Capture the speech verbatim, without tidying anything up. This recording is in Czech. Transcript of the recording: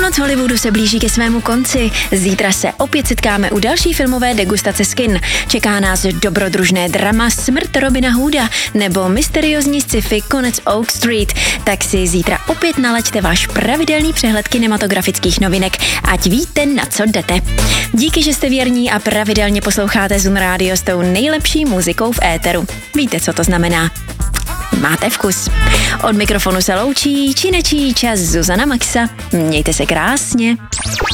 Půlnoc Hollywoodu se blíží ke svému konci. Zítra se opět setkáme u další filmové degustace z kin. Čeká nás dobrodružné drama Smrt Robina Hooda nebo mysteriózní sci-fi Konec Oak Street. Tak si zítra opět nalaďte váš pravidelný přehled kinematografických novinek, ať víte, na co jdete. Díky, že jste věrní a pravidelně posloucháte Zun Radio s tou nejlepší muzikou v éteru. Víte, co to znamená. Máte vkus. Od mikrofonu se loučí činečí čas Zuzana Maxa. Mějte se krásně.